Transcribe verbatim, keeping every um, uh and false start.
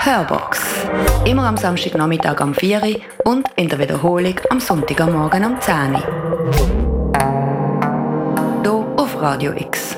Hörbox. Immer am Samstagnachmittag am vier Uhr und in der Wiederholung am Sonntagmorgen am zehn Uhr. Hier auf Radio X.